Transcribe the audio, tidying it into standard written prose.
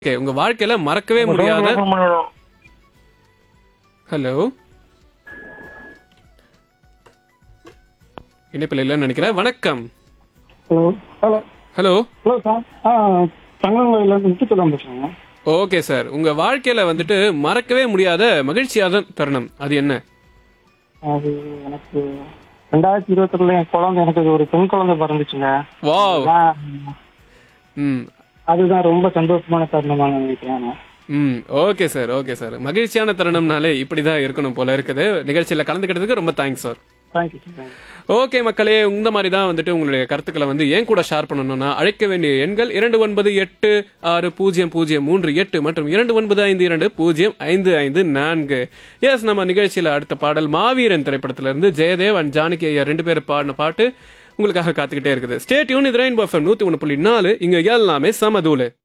Okay, உங்க வாழ்க்கையில மறக்கவே முடியாத ஹலோ இணைப்பில் இல்லைன்னு நினைக்கிறேன். வணக்கம். Hello hello hello. Hello sir. தங்கமயிலேருந்து முத்துக்குளம் பேசுகிறேங்க. ஓகே சார், உங்க வாழ்க்கையில வந்துட்டு மறக்கவே முடியாத மகிழ்ச்சியான தருணம் அது என்ன? அது எனக்கு 2022 என் குழந்தை, எனக்கு ஒரு பெண் குழந்தை பிறந்துச்சுங்க. வாவ். அதுதான் ம் அதுதான் ரொம்ப சந்தோஷமான தருணமா நான் நினைக்கிறேன். ம் ஓகே சார், ஓகே சார். மகிழ்ச்சியான தருணம்னாலே இப்படிதான் இருக்கணும் போல இருக்குது. நிகழ்ச்சியில கலந்துக்கிட்டதுக்கு ரொம்ப thanks sir. Thank you sir. Okay மக்களே, இந்த மாதிரி தான் வந்துட்டு உங்களுடைய கருத்துக்களை வந்து ஏன் கூட ஷேர் பண்ணணும்னா அழைக்க வேண்டிய எண்கள் 29860038 மற்றும் 2952055554. எஸ், நம்ம நிகழ்ச்சியில அடுத்த பாடல் மாவீரன் திரைப்படத்திலிருந்து ஜெயதேவ் அண்ட் ஜானகி ஐயா 2 பேர் பாடின பாட்டு உங்களுக்காக காத்துக்கிட்டே இருக்குது. Stay tune. இது ரெயின்போ எஃப்எம் 101.4. இங்க எல்லாமே சமதூளு.